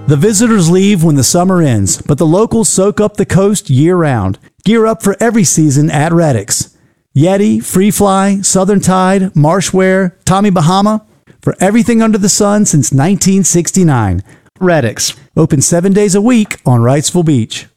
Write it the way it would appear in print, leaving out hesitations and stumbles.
The visitors leave when the summer ends, but the locals soak up the coast year-round. Gear up for every season at Reddix. Yeti, Freefly, Southern Tide, Marshwear, Tommy Bahama. For everything under the sun since 1969. Reddix. Open 7 days a week on Wrightsville Beach.